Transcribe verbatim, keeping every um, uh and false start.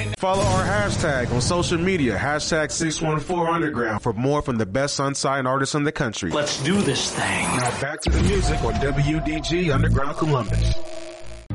Follow our hashtag on social media, hashtag six one four underground, for more from the best unsigned artists in the country. Let's do this thing. Now back to the music on W D G Underground Columbus.